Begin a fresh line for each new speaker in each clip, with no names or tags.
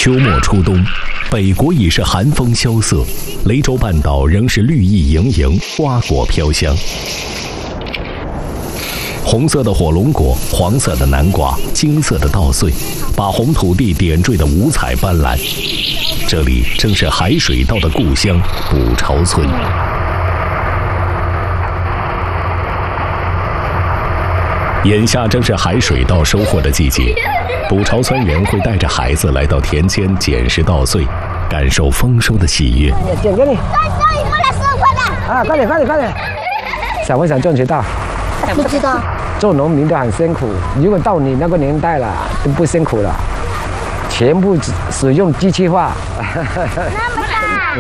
秋末初冬，北国已是寒风萧瑟，雷州半岛仍是绿意盈盈，瓜果飘香。红色的火龙果，黄色的南瓜，金色的稻穗，把红土地点缀得五彩斑斓。这里正是海水稻的故乡卜朝村。眼下正是海水稻收获的季节，卜朝村人会带着孩子来到田间捡拾稻穗，感受丰收的喜悦。
捡给你。啊，快点！想不想赚钱大？
不知道。
做农民都很辛苦，如果到你那个年代了，就不辛苦了，全部使用机器化。
那么大。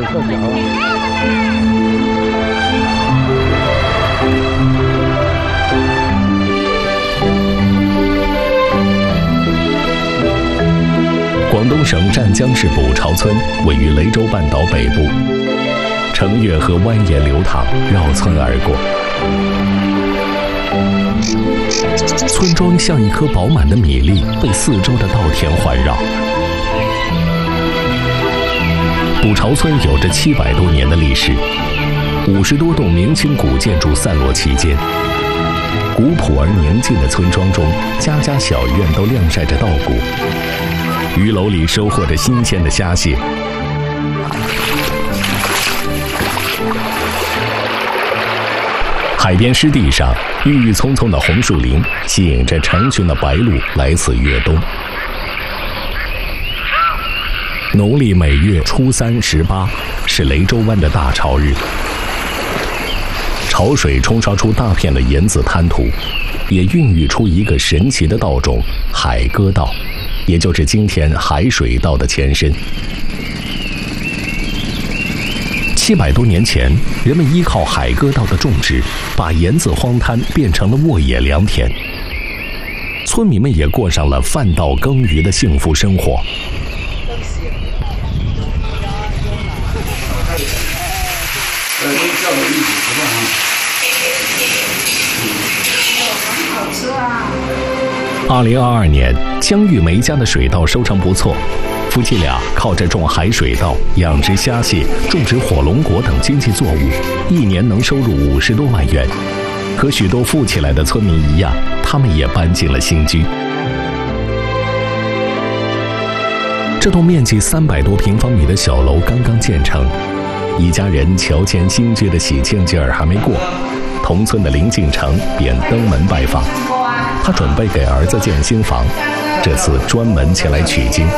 广东省湛江市卜朝村位于雷州半岛北部，澄越河蜿蜒流淌，绕村而过。村庄像一颗饱满的米粒，被四周的稻田环绕。卜朝村有着700多年的历史，50多栋明清古建筑散落其间。古朴而宁静的村庄中，家家小院都晾晒着稻谷，鱼篓里收获着新鲜的虾蟹。海边湿地上，郁郁葱葱的红树林吸引着成群的白鹭来此越冬。农历每月初3、18是雷州湾的大潮日，潮水冲刷出大片的盐渍滩涂，也孕育出一个神奇的稻种——海鸽稻，也就是今天海水稻的前身。700多年前，人们依靠海鸽稻的种植，把盐渍荒滩变成了沃野良田。村民们也过上了饭稻耕耘的幸福生活。2022年，江玉梅家的水稻收成不错。夫妻俩靠着种海水稻、养殖虾蟹、种植火龙果等经济作物，一年能收入50多万元。和许多富起来的村民一样，他们也搬进了新居。这栋面积300多平方米的小楼刚刚建成，一家人乔迁新居的喜庆劲儿还没过，同村的林敬成便登门拜访。他准备给儿子建新房，这次专门前来取经。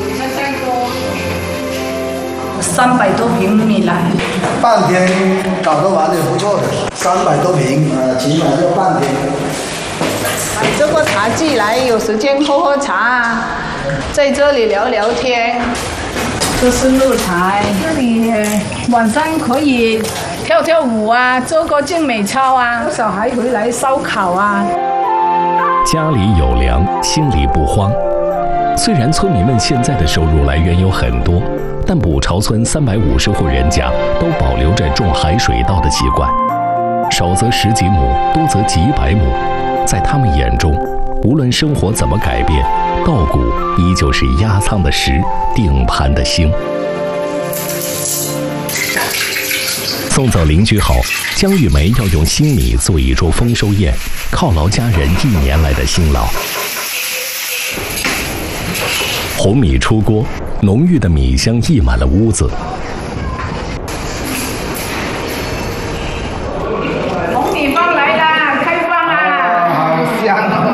300多平米来，
半天搞得完也不错的，300多平，起码要半天。
这个茶具来，有时间喝茶，在这里聊聊天。这是露台，这里晚上可以跳舞啊，做个健美操啊，小孩回来烧烤啊。
家里有粮，心里不慌。虽然村民们现在的收入来源有很多，但卜朝村350户人家都保留着种海水稻的习惯，少则10几亩，多则几百亩。在他们眼中，无论生活怎么改变，稻谷依旧是压舱的石，定盘的星。送走邻居后，江玉梅要用新米做一桌丰收宴，犒劳家人1年来的辛劳。红米出锅，浓郁的米香溢满了屋子。
红米饭来啦，开饭啦！
好香啊！